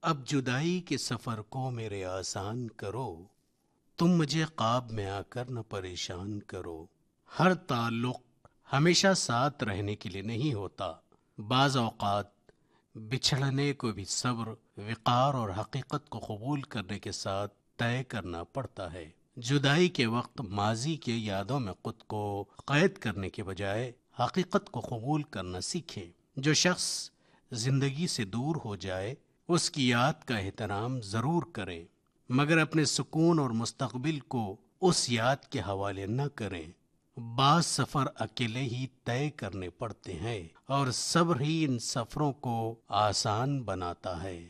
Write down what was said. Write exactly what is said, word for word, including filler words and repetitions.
अब जुदाई के सफर को मेरे आसान करो, तुम मुझे ख्वाब में आकर न परेशान करो। हर ताल्लुक हमेशा साथ रहने के लिए नहीं होता। बाज़ औक़ात बिछड़ने को भी सब्र, विक़ार और हकीकत को कबूल करने के साथ तय करना पड़ता है। जुदाई के वक्त माजी के यादों में खुद को कैद करने के बजाय हकीकत को कबूल करना सीखें। जो शख्स जिंदगी से दूर हो जाए उसकी याद का एहतराम जरूर करें, मगर अपने सुकून और मुस्तकबिल को उस याद के हवाले न करें। बास सफर अकेले ही तय करने पड़ते हैं और सब्र ही इन सफरों को आसान बनाता है।